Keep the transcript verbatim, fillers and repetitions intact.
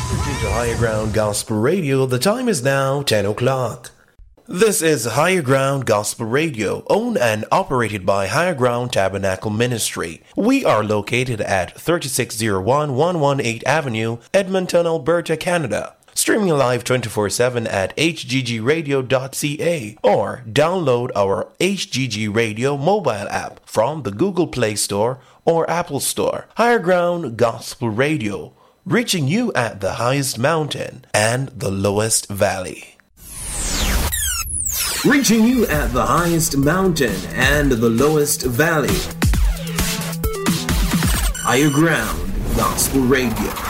To Higher Ground Gospel Radio, the time is now ten o'clock. This is Higher Ground Gospel Radio, owned and operated by Higher Ground Tabernacle Ministry. We are located at thirty-six oh one one eighteen Avenue, Edmonton, Alberta, Canada. Streaming live twenty-four seven at h g g radio dot c a or download our H G G Radio mobile app from the Google Play Store or Apple Store. Higher Ground Gospel Radio, reaching you at the highest mountain and the lowest valley. Reaching you at the highest mountain and the lowest valley. Higher Ground Gospel Radio.